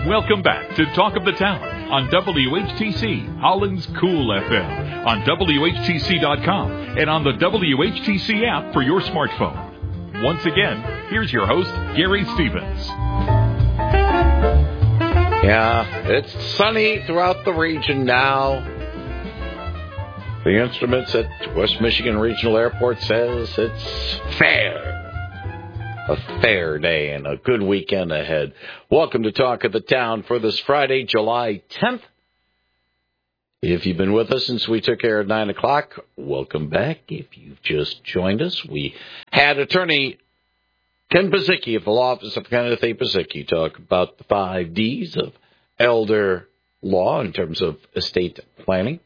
Welcome back to Talk of the Town on WHTC, Holland's Cool FM, on WHTC.com, and on the WHTC app for your smartphone. Once again, here's your host, Gary Stevens. Yeah, it's sunny throughout the region now. The instruments at West Michigan Regional Airport says it's fair. A fair day and a good weekend ahead. Welcome to Talk of the Town for this Friday, July 10th. If you've been with us since we took air at 9 o'clock, welcome back. If you've just joined us, we had attorney Ken Pazicki of the Law Office of Kenneth A. Pazicki talk about the 5 Ds of elder law in terms of estate planning.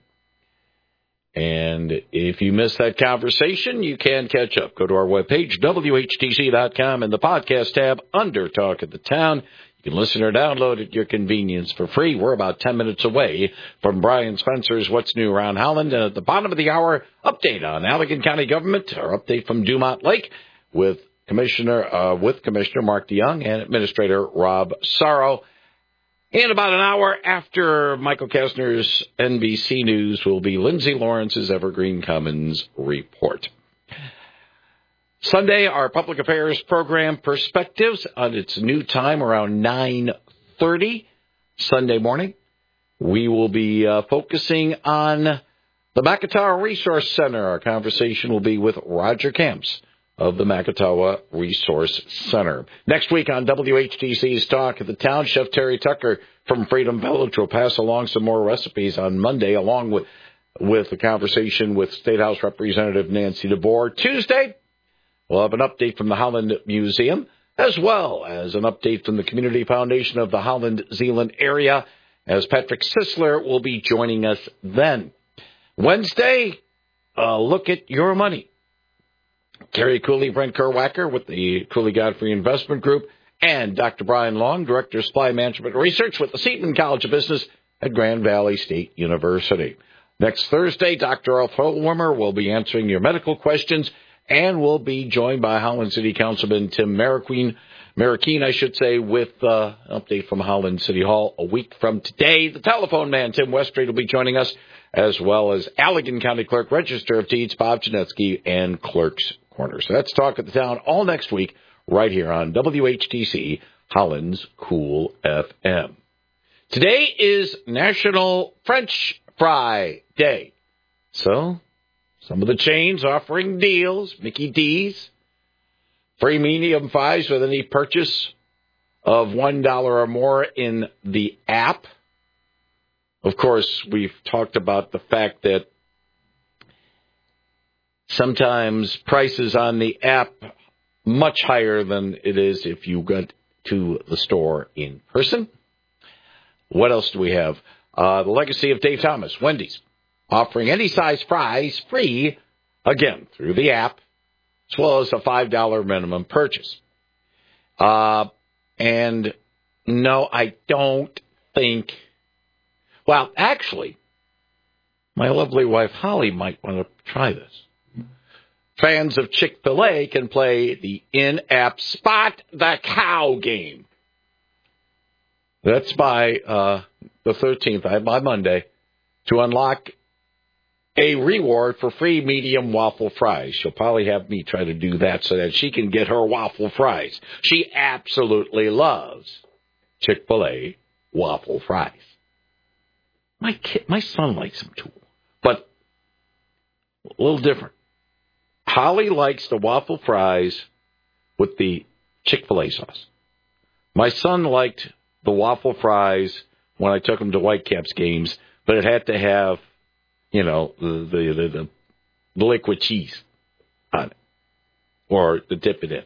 And if you missed that conversation, you can catch up. Go to our webpage, WHTC.com, in the podcast tab under Talk of the Town. You can listen or download at your convenience for free. We're about 10 minutes away from Brian Spencer's What's New Around Holland. And at the bottom of the hour, update on Allegan County government, or update from Dumont Lake with Commissioner Mark DeYoung and Administrator Rob Sorrow. In about an hour after Michael Kessner's NBC News will be Lindsay Lawrence's Evergreen Commons Report. Sunday, our public affairs program, Perspectives, on its new time around 9:30 Sunday morning. We will be focusing on the Macatawa Resource Center. Our conversation will be with Roger Camps of the Macatawa Resource Center. Next week on WHTC's Talk of the Town, Chef Terry Tucker from Freedom Village will pass along some more recipes on Monday, along with a conversation with State House Representative Nancy DeBoer. Tuesday, we'll have an update from the Holland Museum, as well as an update from the Community Foundation of the Holland-Zeeland area, as Patrick Sisler will be joining us then. Wednesday, look at your money. Terry Cooley, Brent Kerwacker with the Cooley Godfrey Investment Group, and Dr. Brian Long, Director of Supply Management Research with the Seton College of Business at Grand Valley State University. Next Thursday, Dr. Alf Holwimmer will be answering your medical questions, and will be joined by Holland City Councilman Tim Marroquin, with an update from Holland City Hall a week from today. The telephone man, Tim Westreet, will be joining us, as well as Allegan County Clerk, Register of Deeds, Bob Janetsky, and Clerk's Corner. So that's Talk of the Town all next week, right here on WHTC, Holland's Cool FM. Today is National French Fry Day. So, some of the chains offering deals, Mickey D's, free medium fries with any purchase of $1 or more in the app. Of course, we've talked about the fact that sometimes prices on the app much higher than it is if you went to the store in person. What else do we have? The legacy of Dave Thomas, Wendy's, offering any size fries free, again, through the app, as well as a $5 minimum purchase. And no, I don't think... Well, actually, my lovely wife Holly might want to try this. Fans of Chick-fil-A can play the in-app Spot the Cow game. That's by the 13th, by Monday, to unlock a reward for free medium waffle fries. She'll probably have me try to do that so that she can get her waffle fries. She absolutely loves Chick-fil-A waffle fries. My son likes them too, but a little different. Holly likes the waffle fries with the Chick-fil-A sauce. My son liked the waffle fries when I took him to Whitecaps games, but it had to have, the liquid cheese on it, or to dip it in.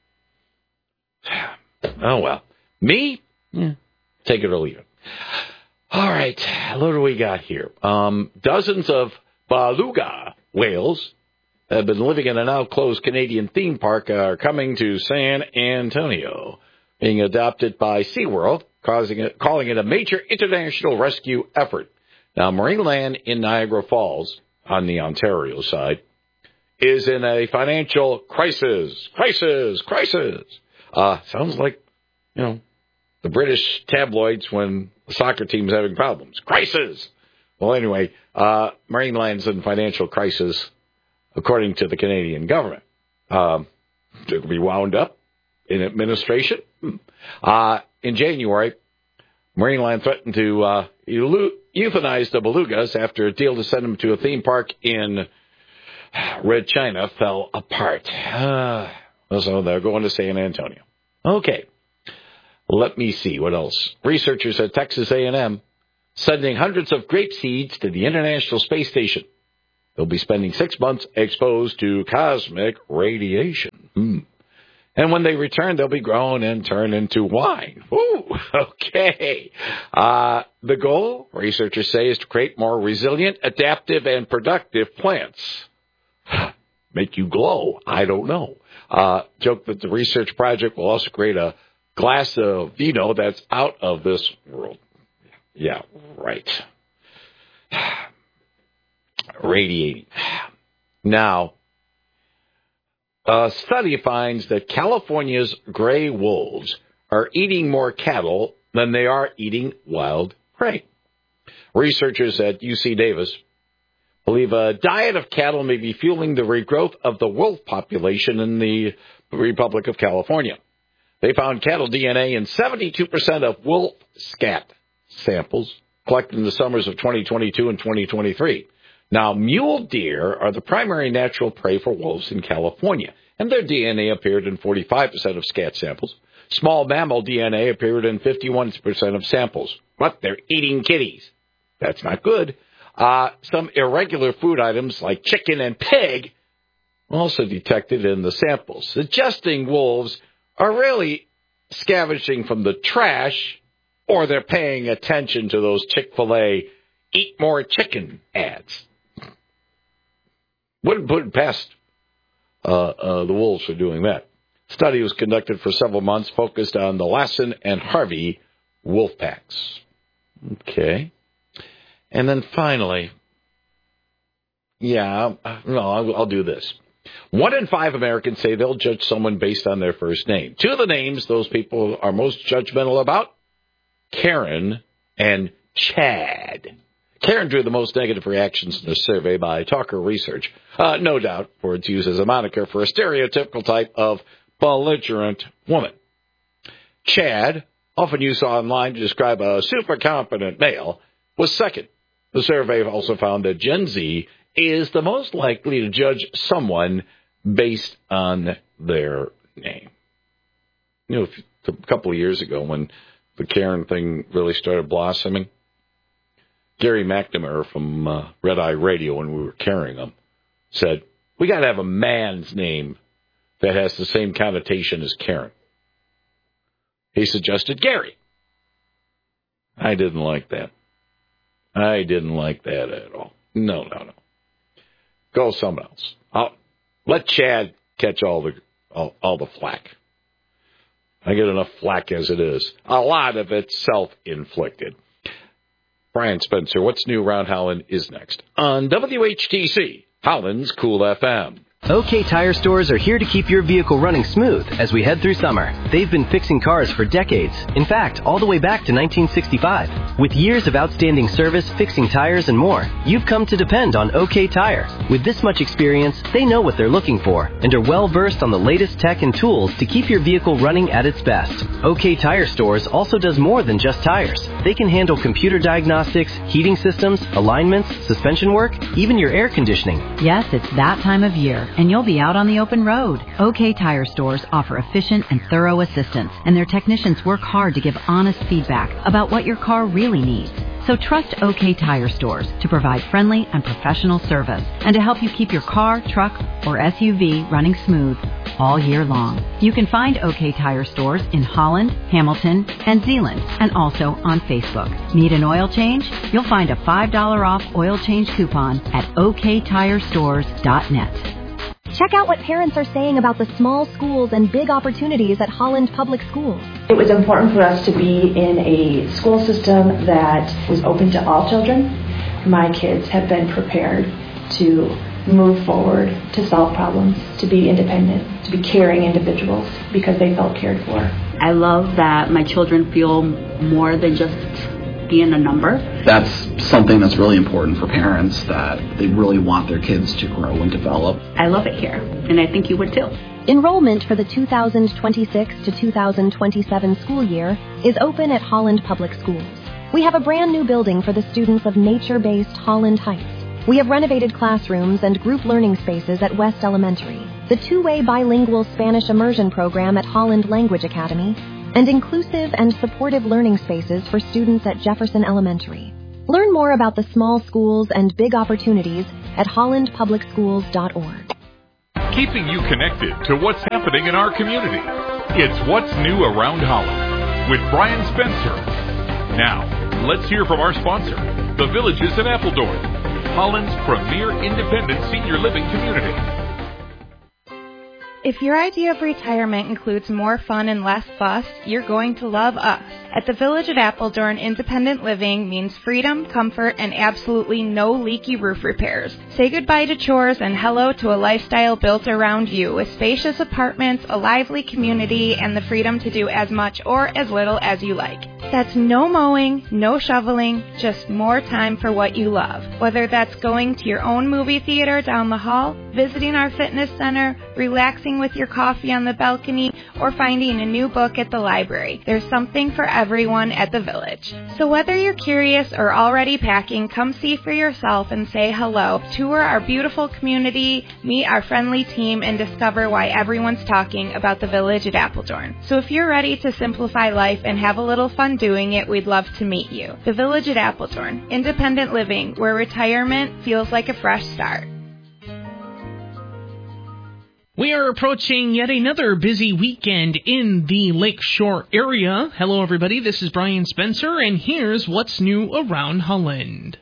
Oh, well. Me? Take it or leave it. All right, what do we got here? Dozens of beluga whales have been living in a now-closed Canadian theme park are coming to San Antonio, being adopted by SeaWorld, calling it a major international rescue effort. Now, Marineland in Niagara Falls, on the Ontario side, is in a financial crisis. Sounds like, the British tabloids when the soccer team's having problems. Crisis! Well, anyway, Marineland's in financial crisis, according to the Canadian government. It'll be wound up in administration. In January, Marineland threatened to euthanize the belugas after a deal to send them to a theme park in Red China fell apart. So they're going to San Antonio. Okay. Let me see what else. Researchers at Texas A&M sending hundreds of grape seeds to the International Space Station. They'll be spending 6 months exposed to cosmic radiation. And when they return, they'll be grown and turned into wine. Ooh, okay. The goal, researchers say, is to create more resilient, adaptive, and productive plants. Make you glow. I don't know. Joke that the research project will also create a glass of vino that's out of this world. Yeah, right. Radiating. Now, a study finds that California's gray wolves are eating more cattle than they are eating wild prey. Researchers at UC Davis believe a diet of cattle may be fueling the regrowth of the wolf population in the Republic of California. They found cattle DNA in 72% of wolf scat samples collected in the summers of 2022 and 2023. Now, mule deer are the primary natural prey for wolves in California, and their DNA appeared in 45% of scat samples. Small mammal DNA appeared in 51% of samples, but they're eating kitties. That's not good. Some irregular food items like chicken and pig also detected in the samples, suggesting wolves are really scavenging from the trash, or they're paying attention to those Chick-fil-A eat more chicken ads. Wouldn't put it past the wolves for doing that. Study was conducted for several months, focused on the Lassen and Harvey wolf packs. Okay. And then finally, I'll do this. 1 in 5 Americans say they'll judge someone based on their first name. 2 of the names those people are most judgmental about, Karen and Chad. Karen drew the most negative reactions in the survey by Talker Research, no doubt for its use as a moniker for a stereotypical type of belligerent woman. Chad, often used online to describe a super competent male, was second. The survey also found that Gen Z is the most likely to judge someone based on their name. You know, a couple of years ago when the Karen thing really started blossoming, Gary McNamara from Red Eye Radio, when we were carrying him, said, we got to have a man's name that has the same connotation as Karen. He suggested Gary. I didn't like that. I didn't like that at all. No. Go someone else. Let Chad catch all the flack. I get enough flack as it is. A lot of it's self-inflicted. Brian Spencer, what's new around Holland is next on WHTC, Holland's Cool FM. OK Tire Stores are here to keep your vehicle running smooth as we head through summer. They've been fixing cars for decades. In fact, all the way back to 1965. With years of outstanding service, fixing tires, and more, you've come to depend on OK Tire. With this much experience, they know what they're looking for and are well versed on the latest tech and tools to keep your vehicle running at its best. OK Tire Stores also does more than just tires. They can handle computer diagnostics, heating systems, alignments, suspension work, even your air conditioning. Yes, it's that time of year, and you'll be out on the open road. OK Tire Stores offer efficient and thorough assistance, and their technicians work hard to give honest feedback about what your car really needs. So trust OK Tire Stores to provide friendly and professional service and to help you keep your car, truck, or SUV running smooth all year long. You can find OK Tire Stores in Holland, Hamilton, and Zeeland, and also on Facebook. Need an oil change? You'll find a $5 off oil change coupon at oktirestores.net. Check out what parents are saying about the small schools and big opportunities at Holland Public Schools. It was important for us to be in a school system that was open to all children. My kids have been prepared to move forward, to solve problems, to be independent, to be caring individuals because they felt cared for. I love that my children feel more than just being a number. That's something that's really important for parents, that they really want their kids to grow and develop. I love it here, and I think you would too. Enrollment for the 2026 to 2027 school year is open at Holland Public Schools. We have a brand new building for the students of nature-based Holland Heights. We have renovated classrooms and group learning spaces at West Elementary, the two-way bilingual Spanish immersion program at Holland Language Academy, and inclusive and supportive learning spaces for students at Jefferson Elementary. Learn more about the small schools and big opportunities at hollandpublicschools.org. Keeping you connected to what's happening in our community. It's What's New Around Holland with Brian Spencer. Now, let's hear from our sponsor, The Villages in Appledorn, Holland's premier independent senior living community. If your idea of retirement includes more fun and less fuss, you're going to love us. At the Village at Appledorn, independent living means freedom, comfort, and absolutely no leaky roof repairs. Say goodbye to chores and hello to a lifestyle built around you, with spacious apartments, a lively community, and the freedom to do as much or as little as you like. That's no mowing, no shoveling, just more time for what you love. Whether that's going to your own movie theater down the hall, visiting our fitness center, relaxing with your coffee on the balcony, or finding a new book at the library. There's something for everyone at the Village. So whether you're curious or already packing, come see for yourself and say hello. Tour our beautiful community, meet our friendly team, and discover why everyone's talking about the Village at Appledorn. So if you're ready to simplify life and have a little fun doing it, we'd love to meet you. The Village at Appledorn, independent living, where retirement feels like a fresh start. We are approaching yet another busy weekend in the Lakeshore area. Hello, everybody. This is Brian Spencer, and here's what's new around Holland.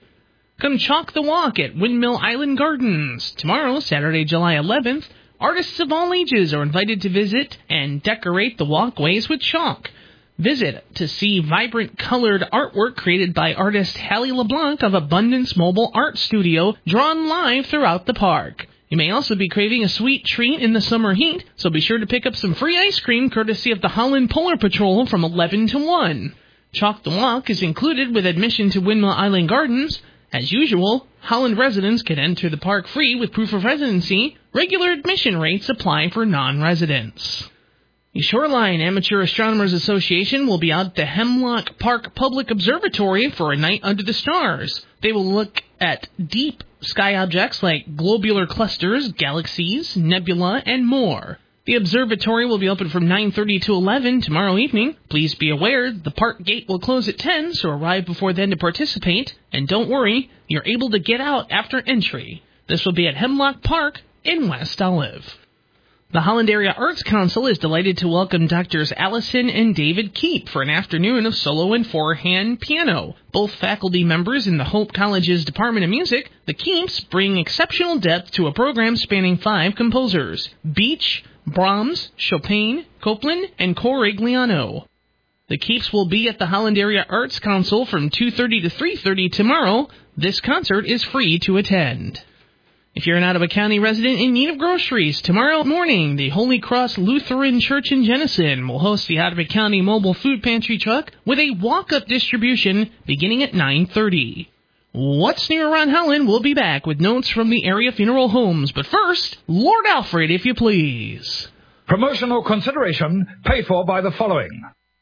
Come chalk the walk at Windmill Island Gardens. Tomorrow, Saturday, July 11th, artists of all ages are invited to visit and decorate the walkways with chalk. Visit to see vibrant colored artwork created by artist Hallie LeBlanc of Abundance Mobile Art Studio, drawn live throughout the park. You may also be craving a sweet treat in the summer heat, so be sure to pick up some free ice cream courtesy of the Holland Polar Patrol from 11 to 1. Chalk the Walk is included with admission to Windmill Island Gardens. As usual, Holland residents can enter the park free with proof of residency. Regular admission rates apply for non-residents. The Shoreline Amateur Astronomers Association will be out at the Hemlock Park Public Observatory for a night under the stars. They will look at deep sky objects like globular clusters, galaxies, nebula, and more. The observatory will be open from 9:30 to 11 tomorrow evening. Please be aware the park gate will close at 10, so arrive before then to participate. And don't worry, you're able to get out after entry. This will be at Hemlock Park in West Olive. The Holland Area Arts Council is delighted to welcome Drs. Allison and David Keep for an afternoon of solo and four-hand piano. Both faculty members in the Hope College's Department of Music, the Keeps bring exceptional depth to a program spanning 5 composers: Beach, Brahms, Chopin, Copland, and Corigliano. The Keeps will be at the Holland Area Arts Council from 2:30 to 3:30 tomorrow. This concert is free to attend. If you're an Ottawa County resident in need of groceries, tomorrow morning, the Holy Cross Lutheran Church in Jenison will host the Ottawa County Mobile Food Pantry truck with a walk-up distribution beginning at 9:30. What's New Around Holland will be back with notes from the area funeral homes. But first, Lord Alfred, if you please. Promotional consideration paid for by the following.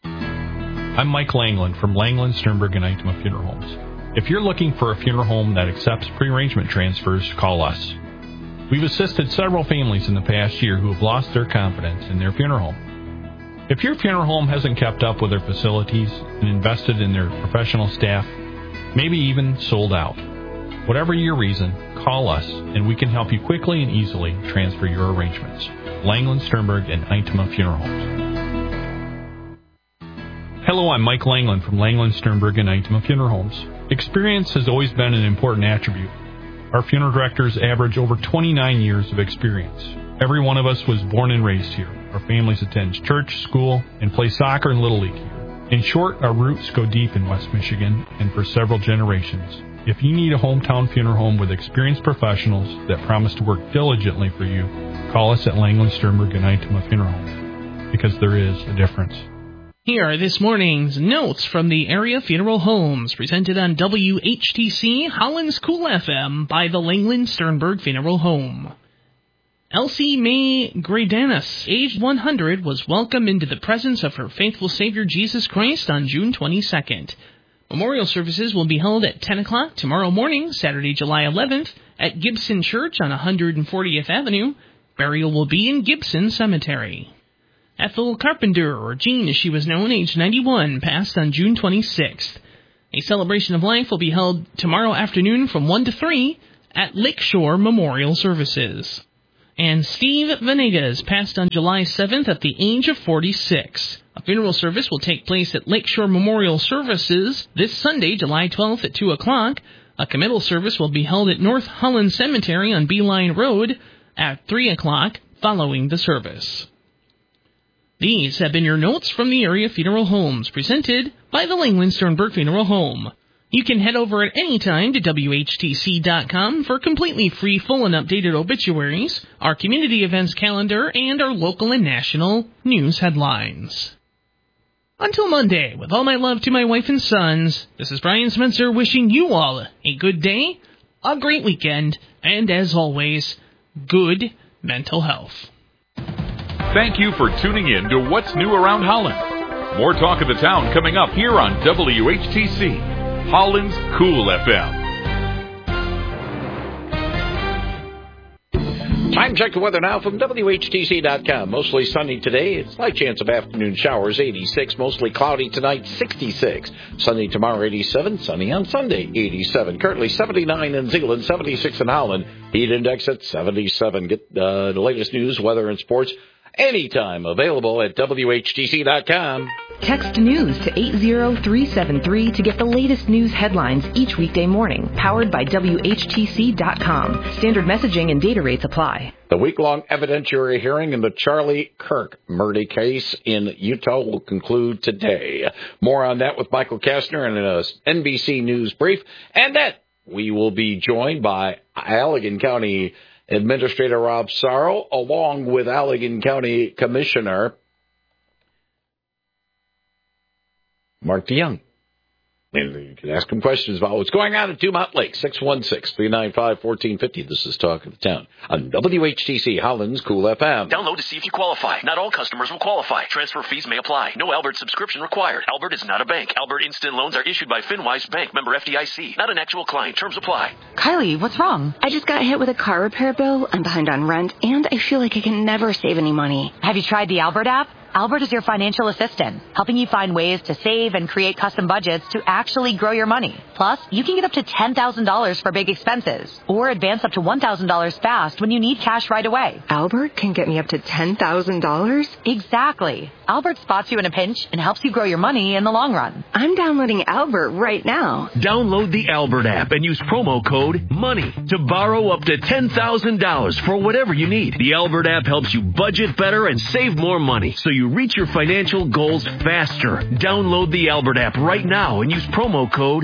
I'm Mike Langland from Langland, Sternberg, and Eichmann Funeral Homes. If you're looking for a funeral home that accepts pre-arrangement transfers, call us. We've assisted several families in the past year who have lost their confidence in their funeral home. If your funeral home hasn't kept up with their facilities and invested in their professional staff, maybe even sold out, whatever your reason, call us and we can help you quickly and easily transfer your arrangements. Langland, Sternberg, and Eichmann Funeral Homes. Hello, I'm Mike Langland from Langland, Sternberg, and Eichmann Funeral Homes. Experience has always been an important attribute. Our funeral directors average over 29 years of experience. Every one of us was born and raised here. Our families attend church, school, and play soccer and Little League here. In short, our roots go deep in West Michigan and for several generations. If you need a hometown funeral home with experienced professionals that promise to work diligently for you, call us at Langland, Sternberg, and Eichmann Funeral Homes. because there is a difference. Here are this morning's notes from the area funeral homes, presented on WHTC Holland's Cool FM by the Langland Sternberg Funeral Home. Elsie Mae Gradanis, aged 100, was welcomed into the presence of her faithful Savior Jesus Christ on June 22nd. Memorial services will be held at 10 o'clock tomorrow morning, Saturday, July 11th, at Gibson Church on 140th Avenue. Burial will be in Gibson Cemetery. Ethel Carpenter, or Jean as she was known, age 91, passed on June 26th. A celebration of life will be held tomorrow afternoon from 1 to 3 at Lakeshore Memorial Services. And Steve Venegas passed on July 7th at the age of 46. A funeral service will take place at Lakeshore Memorial Services this Sunday, July 12th at 2 o'clock. A committal service will be held at North Holland Cemetery on Beeline Road at 3 o'clock following the service. These have been your notes from the area funeral homes, presented by the Langland Sternberg Funeral Home. You can head over at any time to WHTC.com for completely free, full, and updated obituaries, our community events calendar, and our local and national news headlines. Until Monday, with all my love to my wife and sons, this is Brian Spencer wishing you all a good day, a great weekend, and as always, good mental health. Thank you for tuning in to What's New Around Holland. More talk of the town coming up here on WHTC, Holland's Cool FM. Time check the weather now from WHTC.com. Mostly sunny today. Slight chance of afternoon showers, 86. Mostly cloudy tonight, 66. Sunny tomorrow, 87. Sunny on Sunday, 87. Currently 79 in Zeeland, 76 in Holland. Heat index at 77. Get the latest news, weather, and sports anytime. Available at WHTC.com. Text news to 80373 to get the latest news headlines each weekday morning. Powered by WHTC.com. Standard messaging and data rates apply. The week-long evidentiary hearing in the Charlie Kirk murder case in Utah will conclude today. More on that with Michael Kastner in an NBC News brief. And then we will be joined by Allegan County Administrator Rob Sorrow, along with Allegan County Commissioner Mark DeYoung. And you can ask him questions about what's going on at Dumont Lake, 616-395-1450. This is Talk of the Town on WHTC Holland's Cool FM. Download to see if you qualify. Not all customers will qualify. Transfer fees may apply. No Albert subscription required. Albert is not a bank. Albert Instant Loans are issued by FinWise Bank, member FDIC. Not an actual client. Terms apply. Kylie, what's wrong? I just got hit with a car repair bill. I'm behind on rent, and I feel like I can never save any money. Have you tried the Albert app? Albert is your financial assistant, helping you find ways to save and create custom budgets to actually grow your money. Plus, you can get up to $10,000 for big expenses, or advance up to $1,000 fast when you need cash right away. Albert can get me up to $10,000? Exactly. Albert spots you in a pinch and helps you grow your money in the long run. I'm downloading Albert right now. Download the Albert app and use promo code MONEY to borrow up to $10,000 for whatever you need. The Albert app helps you budget better and save more money, so you reach your financial goals faster. Download the Albert app right now and use promo code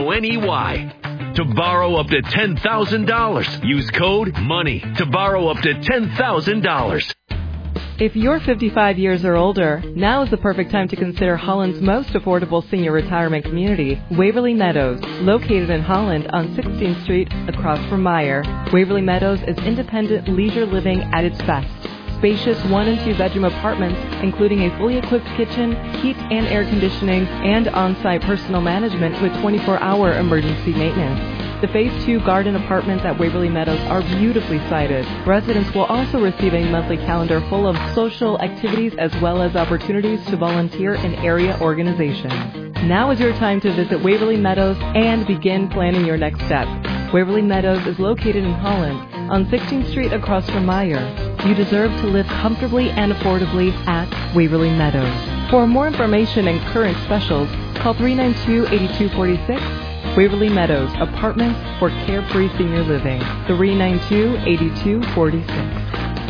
MONEY to borrow up to $10,000. Use code MONEY to borrow up to $10,000. If you're 55 years or older, now is the perfect time to consider Holland's most affordable senior retirement community, Waverly Meadows, located in Holland on 16th Street across from Meyer. Waverly Meadows is independent leisure living at its best. Spacious 1- and 2-bedroom apartments, including a fully equipped kitchen, heat and air conditioning, and on-site personal management with 24-hour emergency maintenance. The Phase 2 garden apartments at Waverly Meadows are beautifully sited. Residents will also receive a monthly calendar full of social activities as well as opportunities to volunteer in area organizations. Now is your time to visit Waverly Meadows and begin planning your next step. Waverly Meadows is located in Holland on 16th Street across from Meyer. You deserve to live comfortably and affordably at Waverly Meadows. For more information and current specials, call 392-8246. Waverly Meadows, apartments for carefree senior living. 392-8246.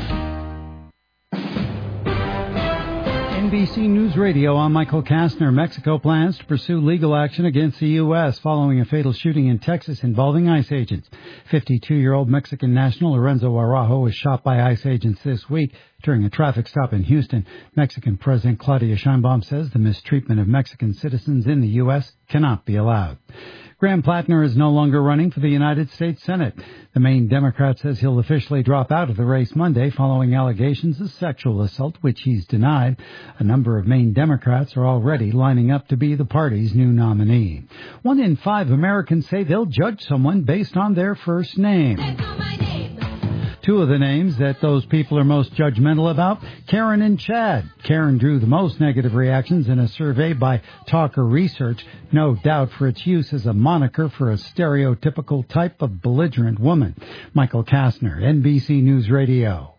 NBC News Radio, I'm Michael Kastner. Mexico plans to pursue legal action against the U.S. following a fatal shooting in Texas involving ICE agents. 52-year-old Mexican national Lorenzo Araujo was shot by ICE agents this week. during a traffic stop in Houston. Mexican President Claudia Sheinbaum says the mistreatment of Mexican citizens in the U.S. cannot be allowed. Graham Plattner is no longer running for the United States Senate. The Maine Democrat says he'll officially drop out of the race Monday following allegations of sexual assault, which he's denied. A number of Maine Democrats are already lining up to be the party's new nominee. 1 in 5 Americans say they'll judge someone based on their first name. Two of the names that those people are most judgmental about, Karen and Chad. Karen drew the most negative reactions in a survey by Talker Research, no doubt for its use as a moniker for a stereotypical type of belligerent woman. Michael Kastner, NBC News Radio.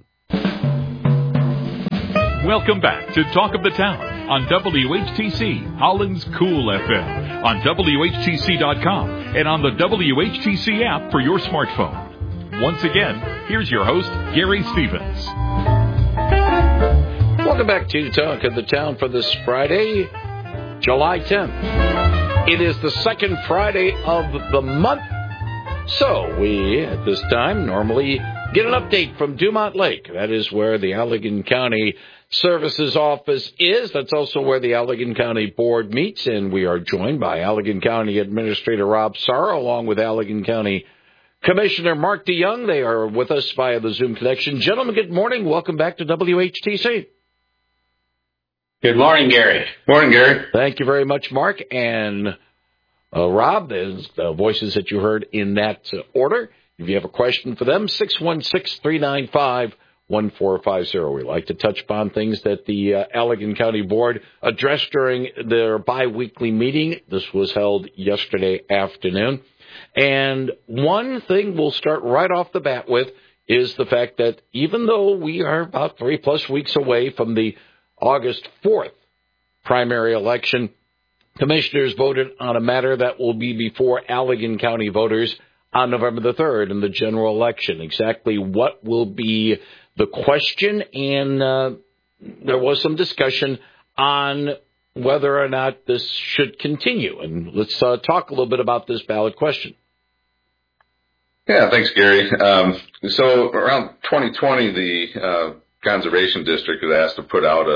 Welcome back to Talk of the Town on WHTC, Holland's Cool FM, on WHTC.com, and on the WHTC app for your smartphone. Once again, here's your host, Gary Stevens. Welcome back to Talk of the Town for this Friday, July 10th. It is the second Friday of the month, so we, at this time, normally get an update from Dumont Lake. That is where the Allegan County Services Office is. That's also where the Allegan County Board meets, and we are joined by Allegan County Administrator Rob Sarra, along with Allegan County Commissioner Mark DeYoung. They are with us via the Zoom connection. Gentlemen, good morning. Welcome back to WHTC. Good morning, Gary. Morning, Gary. Thank you very much, Mark. And Rob, there's the voices that you heard in that order. If you have a question for them, 616-395-1450. We like to touch upon things that the Allegan County Board addressed during their biweekly meeting. This was held yesterday afternoon. And one thing we'll start right off the bat with is the fact that even though we are about 3+ weeks away from the August 4th primary election, commissioners voted on a matter that will be before Allegan County voters on November the 3rd in the general election. Exactly what will be the question, and there was some discussion on whether or not this should continue. And let's talk a little bit about this ballot question. Yeah, thanks, Gary. So around 2020, the Conservation District was asked to put out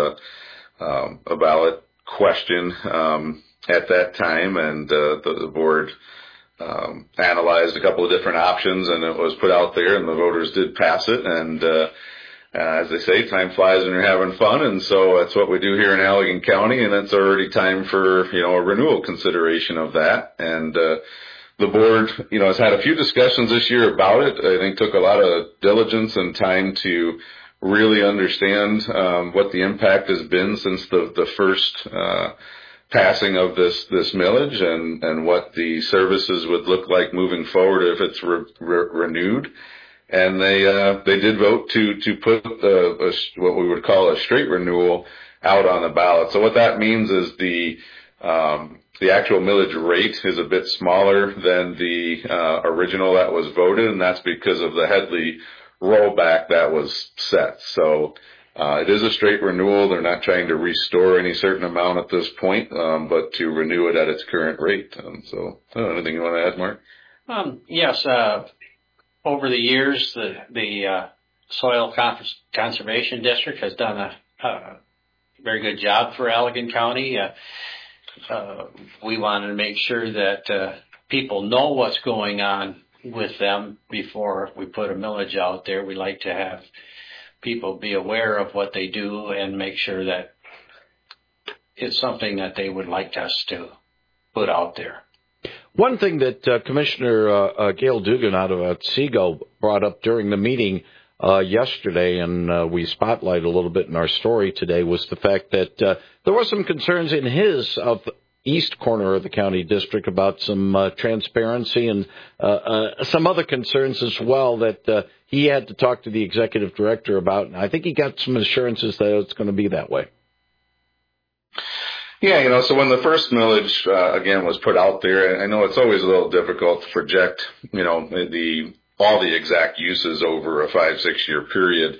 a ballot question at that time, and the board analyzed a couple of different options, and it was put out there, and the voters did pass it. And as they say, time flies when you're having fun, and so that's what we do here in Allegan County, and it's already time for, a renewal consideration of that. And the board, has had a few discussions this year about it. I think took a lot of diligence and time to really understand what the impact has been since the first passing of this millage, and what the services would look like moving forward if it's renewed. And they did vote to put what we would call a straight renewal out on the ballot. So what that means is the actual millage rate is a bit smaller than the original that was voted, and that's because of the Headley rollback that was set. So it is a straight renewal. They're not trying to restore any certain amount at this point, but to renew it at its current rate. So anything you want to add, Mark? Yes. Over the years, the Soil Conservation District has done a very good job for Allegan County. We wanted to make sure that people know what's going on with them before we put a millage out there. We like to have people be aware of what they do and make sure that it's something that they would like us to put out there. One thing that Commissioner Gail Dugan out of Otsego brought up during the meeting yesterday, and we spotlighted a little bit in our story today, was the fact that there were some concerns in his east corner of the county district about some transparency and some other concerns as well that he had to talk to the executive director about. And I think he got some assurances that it's going to be that way. Yeah, so when the first millage, again, was put out there, I know it's always a little difficult to project, all the exact uses over a 5-6 year period.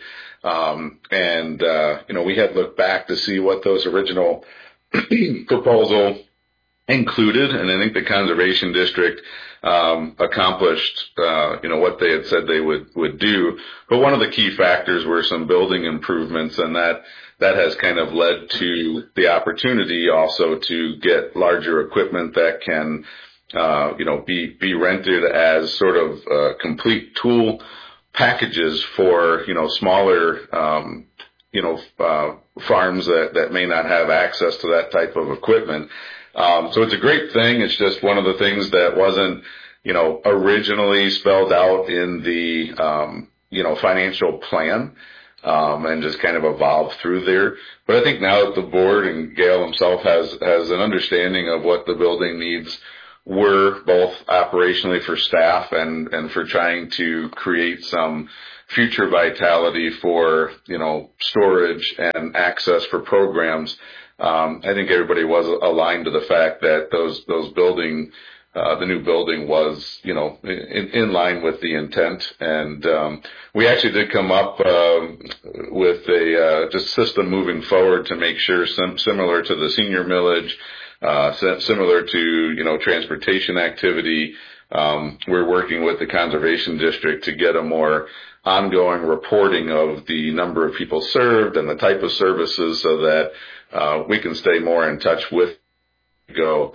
We had looked back to see what those original proposal included, and I think the Conservation District accomplished what they had said they would do. But one of the key factors were some building improvements, and that has kind of led to the opportunity also to get larger equipment that can be rented as sort of complete tool packages for smaller farms that may not have access to that type of equipment. So it's a great thing. It's just one of the things that wasn't, originally spelled out in the, financial plan, and just kind of evolved through there. But I think now that the board and Gail himself has an understanding of what the building needs were, both operationally for staff and for trying to create some future vitality for, storage and access for programs. I think everybody was aligned to the fact that the new building was, in line with the intent. And, we actually did come up, with a, just system moving forward to make sure similar to the senior millage, similar to, transportation activity. We're working with the Conservation District to get a more ongoing reporting of the number of people served and the type of services so that we can stay more in touch with go.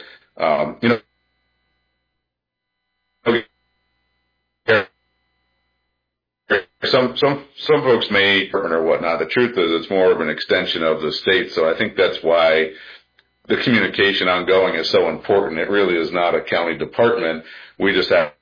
Some folks may or whatnot. The truth is, it's more of an extension of the state. So I think that's why the communication ongoing is so important. It really is not a county department. We just have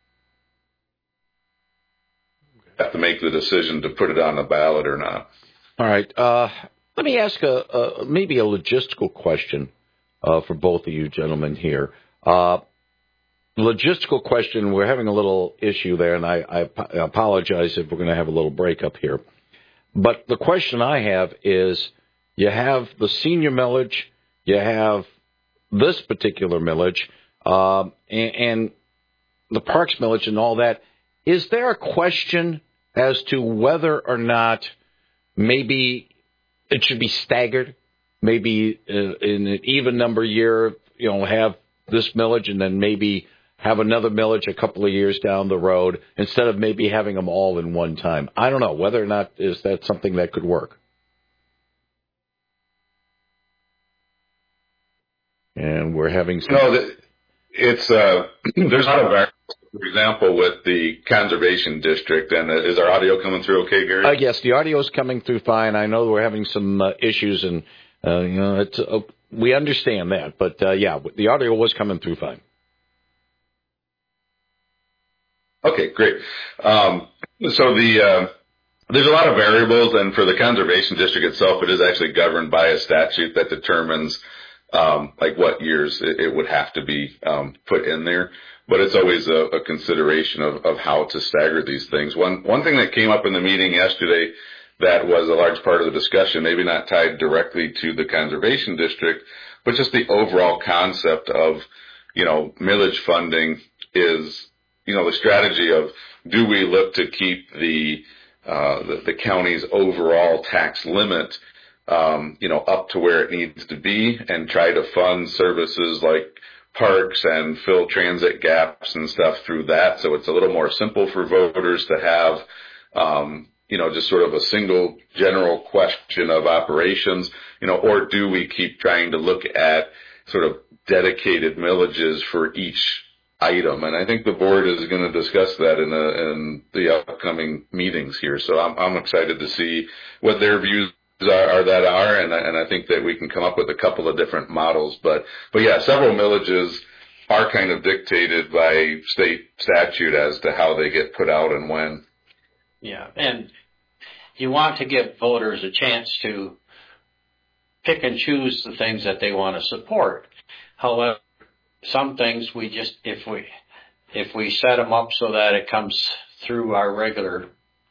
to make the decision to put it on the ballot or not. All right. Let me ask maybe a logistical question for both of you gentlemen here. Logistical question, we're having a little issue there, and I apologize if we're going to have a little breakup here. But the question I have is, you have the senior millage, you have this particular millage, and the parks millage and all that. Is there a question as to whether or not maybe it should be staggered? Maybe in an even number year, have this millage and then maybe have another millage a couple of years down the road instead of maybe having them all in one time. I don't know whether or not is that something that could work. And we're having some... there's a lot of variables. For example, with the Conservation District, and is our audio coming through okay, Gary? Yes, the audio is coming through fine. I know we're having some issues, and we understand that. But the audio was coming through fine. Okay, great. So there's a lot of variables, and for the Conservation District itself, it is actually governed by a statute that determines what years it would have to be put in there. But it's always a consideration of how to stagger these things. One thing that came up in the meeting yesterday that was a large part of the discussion, maybe not tied directly to the Conservation District, but just the overall concept of, millage funding is, the strategy of, do we look to keep the county's overall tax limit, up to where it needs to be and try to fund services like parks and fill transit gaps and stuff through that. So it's a little more simple for voters to have, just sort of a single general question of operations, or do we keep trying to look at sort of dedicated millages for each item? And I think the board is going to discuss that in the upcoming meetings here. So I'm excited to see what their views are, and I think that we can come up with a couple of different models. But yeah, several millages are kind of dictated by state statute as to how they get put out and when. Yeah, and you want to give voters a chance to pick and choose the things that they want to support. However, some things we just, if we set them up so that it comes through our regular,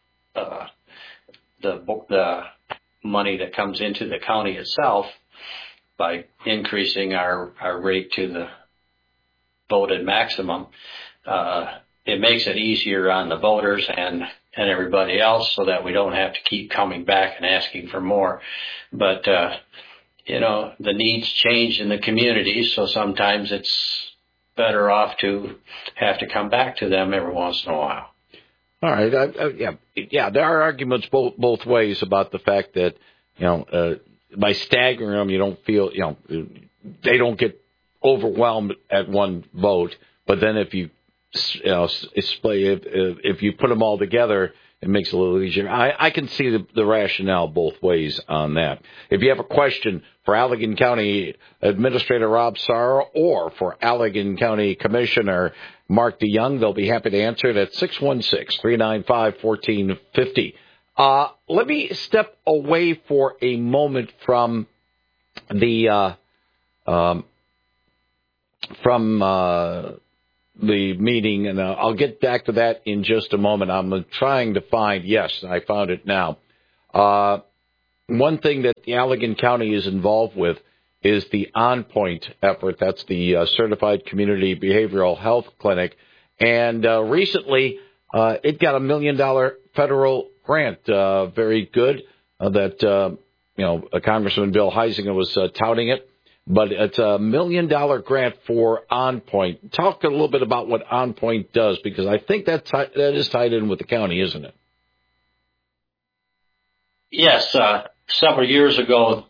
the money that comes into the county itself by increasing our rate to the voted maximum, it makes it easier on the voters and everybody else so that we don't have to keep coming back and asking for more. But, the needs change in the community, so sometimes it's better off to have to come back to them every once in a while. All right. Yeah. There are arguments both ways about the fact that by staggering them, you don't feel they don't get overwhelmed at one vote. But then if you if you put them all together, it makes it a little easier. I can see the rationale both ways on that. If you have a question for Allegan County Administrator Rob Sarra or for Allegan County Commissioner Mark DeYoung, they'll be happy to answer it at 616-395-1450. Let me step away for a moment from the meeting, and I'll get back to that in just a moment. I'm trying to find, yes, I found it now. One thing that the Allegan County is involved with is the OnPoint effort. That's the Certified Community Behavioral Health Clinic. And recently, it got $1 million federal grant. Very good that, Congressman Bill Huizenga was touting it. But it's $1 million grant for OnPoint. Talk a little bit about what OnPoint does, because I think that is tied in with the county, isn't it? Yes. Several years ago,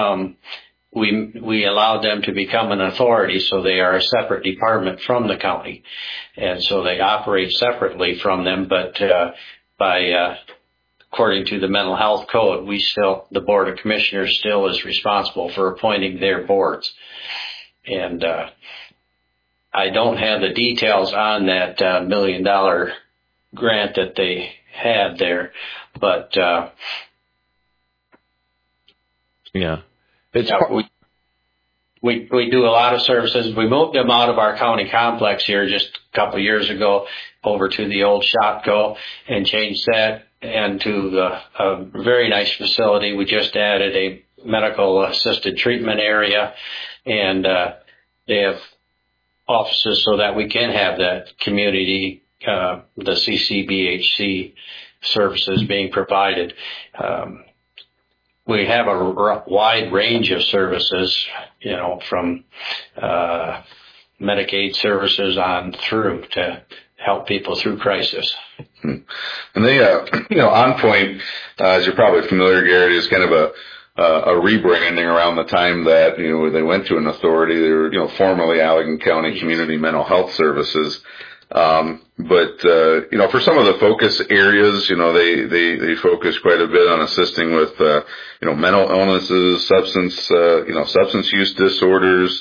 we allowed them to become an authority, so they are a separate department from the county, and so they operate separately from them. But according to the mental health code, the Board of Commissioners still is responsible for appointing their boards. And I don't have the details on that $1 million grant that they had there, but we do a lot of services. We moved them out of our county complex here just a couple of years ago over to the old Shopko and changed that into a very nice facility. We just added a medical assisted treatment area, and they have offices so that we can have that community, the CCBHC services being provided. We have a wide range of services, from Medicaid services on through to help people through crisis. And they, OnPoint, as you're probably familiar, Gary, is kind of a rebranding around the time that, they went to an authority. They were, formerly Allegan County Community Mental Health Services. But for some of the focus areas, they focus quite a bit on assisting with, mental illnesses, substance use disorders,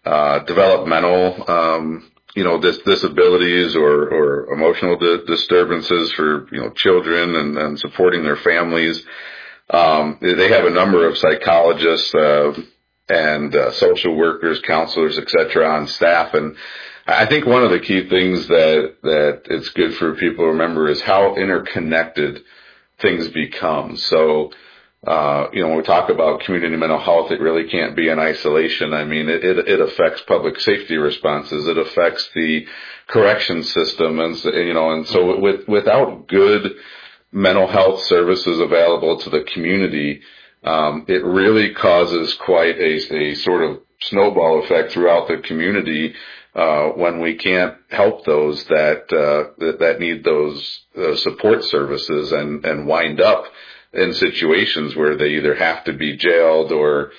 developmental, disabilities or emotional disturbances for, children and supporting their families. They have a number of psychologists, and social workers, counselors, et cetera, on staff. And I think one of the key things that it's good for people to remember is how interconnected things become. So, when we talk about community mental health, it really can't be in isolation. I mean, it affects public safety responses. It affects the correction system. And so without good mental health services available to the community, it really causes quite a sort of snowball effect throughout the community, when we can't help those that need those support services and wind up in situations where they either have to be jailed or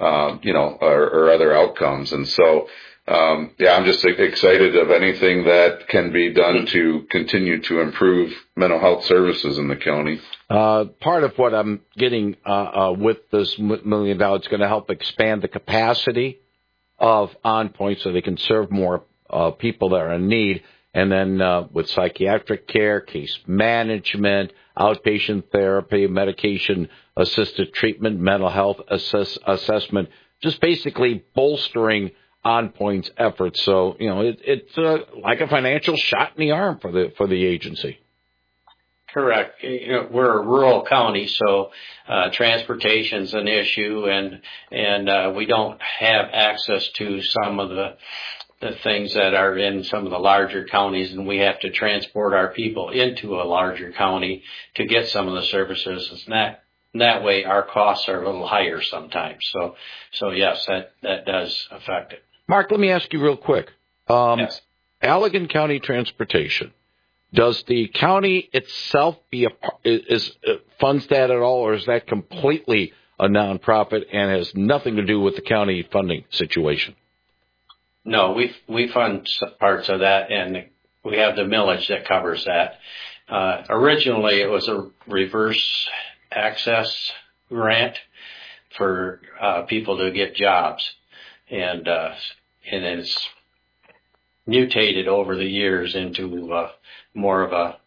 other outcomes. And so, I'm just excited of anything that can be done to continue to improve mental health services in the county. Part of what I'm getting with this $1 million is going to help expand the capacity of OnPoint so they can serve more people that are in need. And then with psychiatric care, case management, outpatient therapy, medication-assisted treatment, mental health assessment, just basically bolstering OnPoint's efforts. So, it's like a financial shot in the arm for the agency. Correct. We're a rural county, so transportation's an issue, and we don't have access to some of the things that are in some of the larger counties, and we have to transport our people into a larger county to get some of the services. And that way our costs are a little higher sometimes. So yes, that does affect it. Mark, let me ask you real quick. Yes. Allegan County Transportation, does the county itself funds that at all, or is that completely a nonprofit and has nothing to do with the county funding situation? No, we fund parts of that, and we have the millage that covers that. Originally, it was a reverse access grant for people to get jobs, and it's mutated over the years into more of a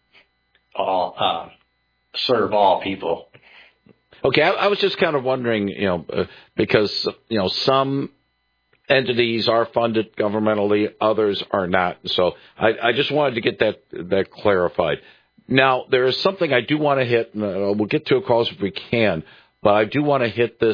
serve all people. Okay, I was just kind of wondering, because some entities are funded governmentally, others are not. So I just wanted to get that clarified. Now, there is something I do want to hit, and we'll get to it, calls if we can, but I do want to hit this